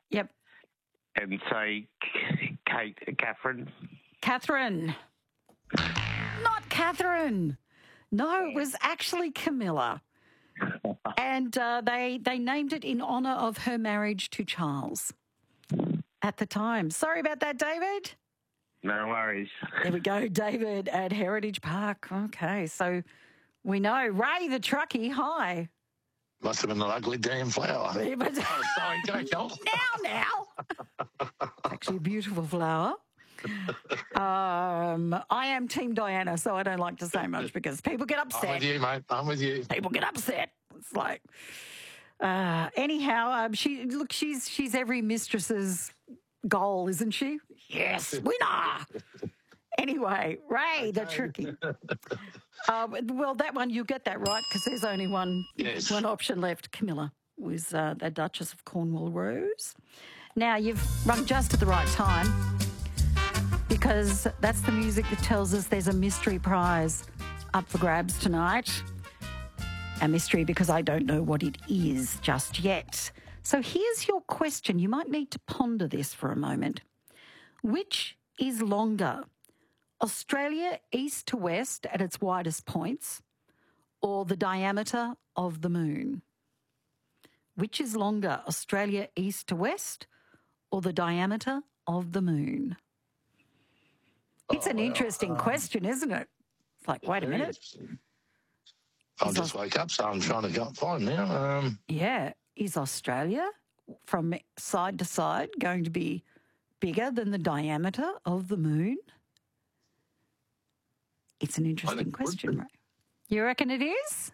Yep. And say Catherine. Catherine. Not Catherine. No, it was actually Camilla. And they named it in honour of her marriage to Charles at the time. Sorry about that, David. No worries. There we go, David at Heritage Park. Okay, so we know. Ray the truckie, hi. Must have been an ugly damn flower. Oh, sorry, go, Kel. Now. It's actually a beautiful flower. I am Team Diana, so I don't like to say much because people get upset. I'm with you, mate. I'm with you. People get upset. It's like, anyhow, she's every mistress's goal, isn't she? Yes, winner. Anyway, Ray, the tricky. Well, that one, you get that right because there's only one option left. Camilla was the Duchess of Cornwall Rose. Now, you've rung just at the right time because that's the music that tells us there's a mystery prize up for grabs tonight. A mystery because I don't know what it is just yet. So here's your question. You might need to ponder this for a moment. Which is longer, Australia east to west at its widest points or the diameter of the moon? Which is longer, Australia east to west or the diameter of the moon? It's an interesting question, isn't it? It's like, wait a minute. I'll just wake up, so I'm trying to go find now. Yeah. Is Australia from side to side going to be bigger than the diameter of the moon? It's an interesting question, right? You reckon it is?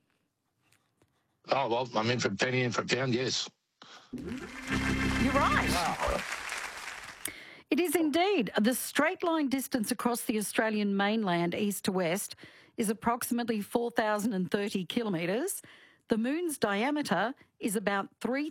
Oh, well, I'm in for a penny, in for a pound, yes. You're right. Wow. It is indeed. The straight line distance across the Australian mainland east to west is approximately 4,030 kilometres. The moon's diameter is about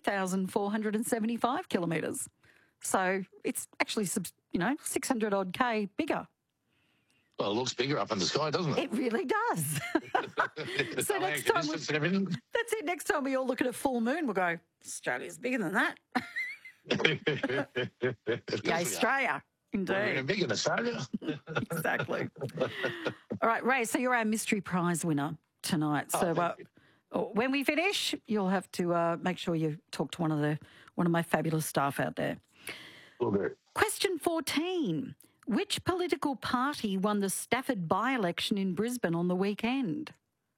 3,475 kilometres. So it's actually, 600 odd K bigger. Well, it looks bigger up in the sky, doesn't it? It really does. So next time, that's it. Next time we all look at a full moon, we'll go, Australia's bigger than that. Yeah, Australia, indeed. We're bigger than Australia. Exactly. All right, Ray, so you're our mystery prize winner tonight. So when we finish, you'll have to make sure you talk to one of my fabulous staff out there. Okay. Question 14. Which political party won the Stafford by-election in Brisbane on the weekend?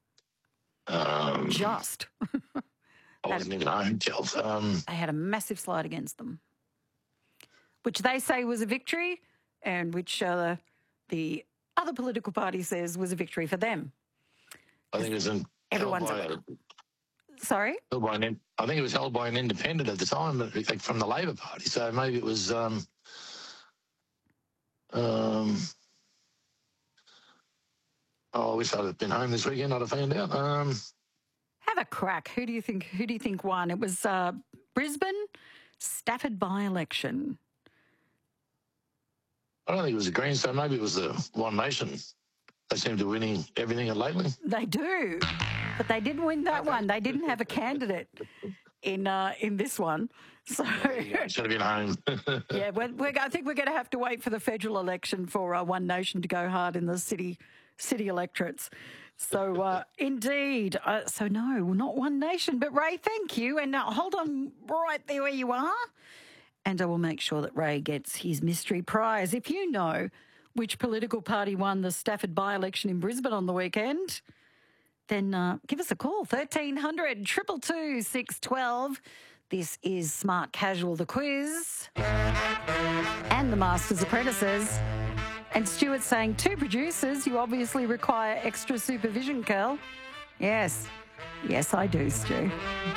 Just. I wasn't even home, Chelsea. They had a massive slide against them, which they say was a victory and which the other political party says was a victory for them. I think it was Sorry? I think it was held by an independent at the time, like from the Labor Party. So maybe it was... I wish I'd have been home this weekend. I'd have found out. Have a crack. Who do you think won? It was Brisbane Stafford by-election. I don't think it was the Greens, so maybe it was the One Nation. They seem to be winning everything lately. They do, but they didn't win that one. They didn't have a candidate in this one. So should have been home. Yeah, I think we're going to have to wait for the federal election for One Nation to go hard in the city electorates. So indeed, so no, not One Nation. But Ray, thank you, and hold on right there where you are, and I will make sure that Ray gets his mystery prize. If you know which political party won the Stafford by-election in Brisbane on the weekend, then give us a call, 1300 222 612. This is Smart Casual, the quiz, and the Master's Apprentices. And Stuart's saying, 2 producers, you obviously require extra supervision, Kel. Yes, I do, Stu.